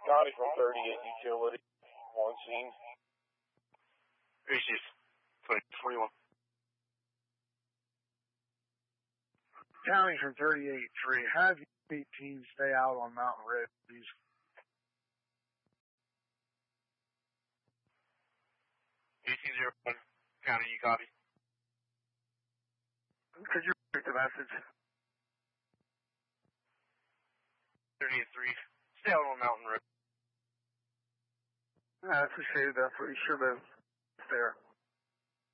Scotty from 38 Utility, on scene. Here she is. 21. County from 38-3. Have your team stay out on Mountain Red, please. AC01, County, you copy? Could you repeat the message? 38-3. Stay out on Mountain Red. I appreciate it. That's what you should have. There.